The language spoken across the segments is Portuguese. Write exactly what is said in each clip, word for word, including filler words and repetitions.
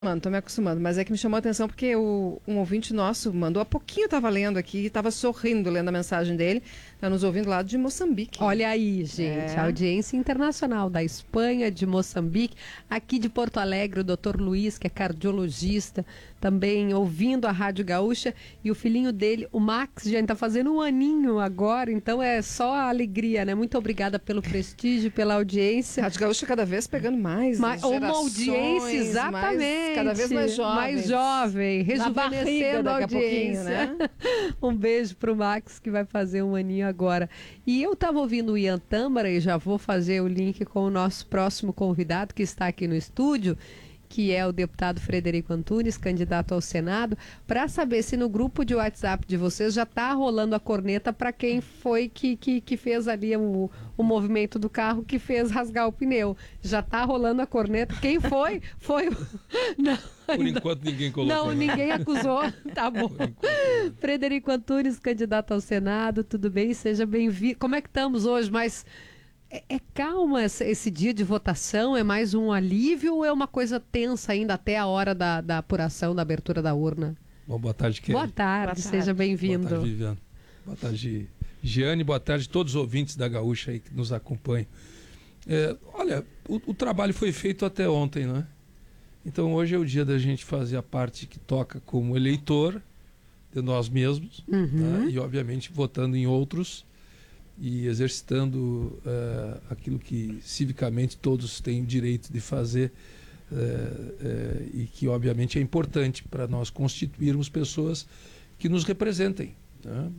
Mano, tô me acostumando, mas é que me chamou a atenção porque o, um ouvinte nosso mandou há pouquinho, tava lendo aqui, tava sorrindo lendo a mensagem dele, tá nos ouvindo lá de Moçambique. Olha aí, gente, É. a audiência internacional da Espanha, de Moçambique, aqui de Porto Alegre, o doutor Luiz, que é cardiologista, também ouvindo a Rádio Gaúcha, e o filhinho dele, o Max, já está fazendo um aninho agora, então é só a alegria, né? Muito obrigada pelo prestígio, pela audiência. Rádio Gaúcha cada vez pegando mais, Mais uma audiência, exatamente. Mais, cada vez mais jovem. Mais jovem, rejuvenescendo a audiência. Né? Um beijo pro Max, que vai fazer um aninho agora. E eu estava ouvindo o Ian Tâmara, e já vou fazer o link com o nosso próximo convidado, que está aqui no estúdio, que é o deputado Frederico Antunes, candidato ao Senado, para saber se no grupo de WhatsApp de vocês já está rolando a corneta para quem foi que, que, que fez ali o, o movimento do carro que fez rasgar o pneu. Já está rolando a corneta. Quem foi? Foi o... Não, Por ainda... enquanto ninguém colocou. Não, ninguém acusou. Tá bom. Frederico Antunes, candidato ao Senado, tudo bem? Seja bem-vindo. Como é que estamos hoje? Mas... É, é calma esse, esse dia de votação? É mais um alívio ou é uma coisa tensa ainda até a hora da, da apuração, da abertura da urna? Bom, boa tarde, Kelly. Boa tarde, Boa tarde. Seja bem-vindo. Boa tarde, Viviane. Boa tarde, Giane. Boa tarde a todos os ouvintes da Gaúcha aí que nos acompanham. É, olha, o, o trabalho foi feito até ontem, né? Então hoje é o dia da gente fazer a parte que toca como eleitor de nós mesmos, Uhum. né? E obviamente votando em outros e exercitando uh, aquilo que civicamente todos têm direito de fazer uh, uh, e que obviamente é importante para nós constituirmos pessoas que nos representem, né?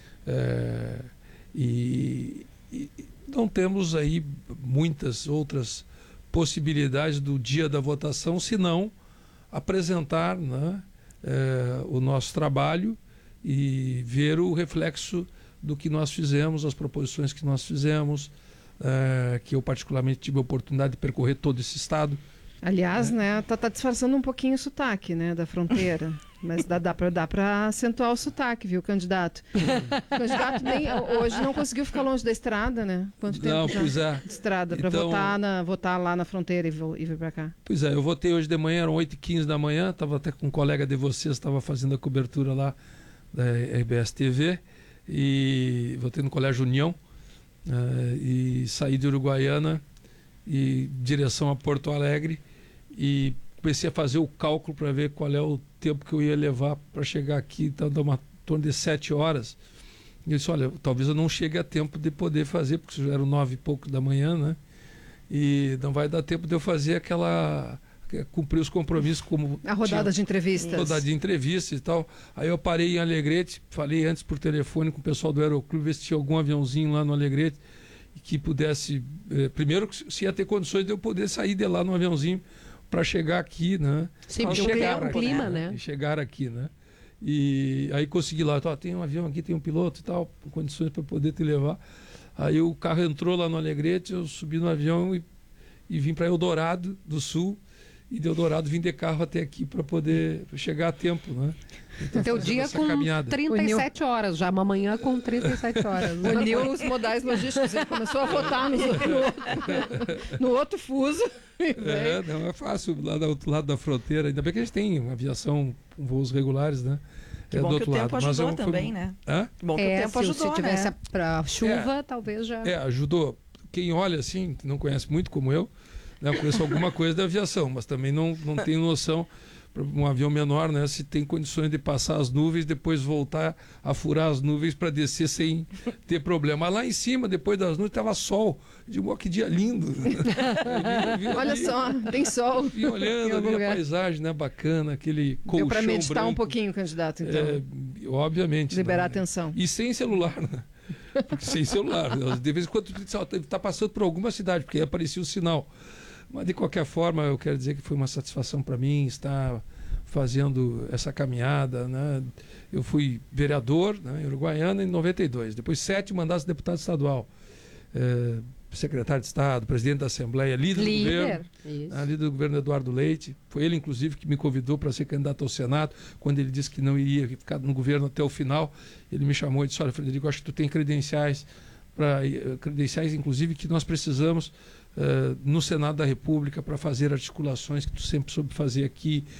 Uh, e, e não temos aí muitas outras possibilidades do dia da votação senão apresentar, né, uh, o nosso trabalho e ver o reflexo do que nós fizemos, as proposições que nós fizemos, uh, que eu particularmente tive a oportunidade de percorrer todo esse estado. Aliás, é. né, tá, tá disfarçando um pouquinho o sotaque, né, da fronteira. Mas dá, dá para dá para acentuar o sotaque, viu, candidato? O candidato nem, hoje não conseguiu ficar longe da estrada, né? Quanto tempo Não, já pois é. de estrada para Então, votar, na, votar lá na fronteira e, vo, e vir para cá? Pois é, eu votei hoje de manhã, eram oito e quinze da manhã, estava até com um colega de vocês, estava fazendo a cobertura lá da R B S T V, e votei no Colégio União, uh, e saí de Uruguaiana e direção a Porto Alegre, e comecei a fazer o cálculo para ver qual é o tempo que eu ia levar para chegar aqui, então dá uma em torno de sete horas. E eu disse, olha, talvez eu não chegue a tempo de poder fazer, porque já eram nove e pouco da manhã, né? E não vai dar tempo de eu fazer aquela... cumprir os compromissos como... A rodada tinha, de entrevistas. Rodada de entrevistas e tal. Aí eu parei em Alegrete, falei antes por telefone com o pessoal do Aeroclube, ver se tinha algum aviãozinho lá no Alegrete que pudesse... Eh, primeiro, se ia ter condições de eu poder sair de lá no aviãozinho para chegar aqui, né? Sim, E porque chegar é um aqui, clima, né? E chegar aqui, né? E aí consegui lá, ó, tem um avião aqui, tem um piloto e tal, com condições para poder te levar. Aí o carro entrou lá no Alegrete, eu subi no avião e, e vim para Eldorado do Sul, e de Eldorado vim de carro até aqui para poder chegar a tempo, né? Então, Teu dia com caminhada. trinta e sete horas, já uma manhã com trinta e sete horas. Uniu os modais logísticos, ele começou a votar no, no, no outro fuso. É, não é fácil, lá do outro lado da fronteira, ainda bem que a gente tem aviação com voos regulares, né? Que é bom do que outro o tempo lado. ajudou Mas é um, também, foi... né? Hã? Que bom que É, o tempo se, ajudou, se tivesse né? a, a chuva, é. talvez já... É, ajudou. Quem olha assim, não conhece muito como eu, né? Eu conheço alguma coisa da aviação, mas também não, não tenho noção, para um avião menor, né, se tem condições de passar as nuvens, depois voltar a furar as nuvens para descer sem ter problema. Mas lá em cima, depois das nuvens, estava sol. Eu digo, ó, que dia lindo. Olha ali, só, tem sol. vim olhando ali a paisagem, né, bacana, aquele colchão Deu para meditar branco. um pouquinho, candidato, então. É, obviamente. Liberar né? atenção. E sem celular, né? Porque sem celular. De vez em quando está passando por alguma cidade, porque aí aparecia o sinal. Mas, de qualquer forma, eu quero dizer que foi uma satisfação para mim estar fazendo essa caminhada, né? Eu fui vereador, né, em Uruguaiana em noventa e dois, depois sete mandatos de deputado estadual, é, secretário de Estado, presidente da Assembleia, líder, líder. do governo, né, líder do governo Eduardo Leite. Foi ele, inclusive, que me convidou para ser candidato ao Senado, quando ele disse que não iria ficar no governo até o final. Ele me chamou e disse, olha, Frederico, acho que tu tem credenciais, pra, credenciais, inclusive, que nós precisamos uh, no Senado da República para fazer articulações que tu sempre soube fazer aqui,